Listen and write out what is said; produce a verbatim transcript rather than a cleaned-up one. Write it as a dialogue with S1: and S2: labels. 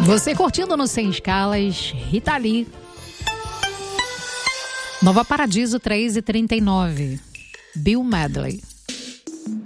S1: Você curtindo no Sem Escalas, Rita Lee. Nova Paradiso três e trinta e nove. Bill Medley.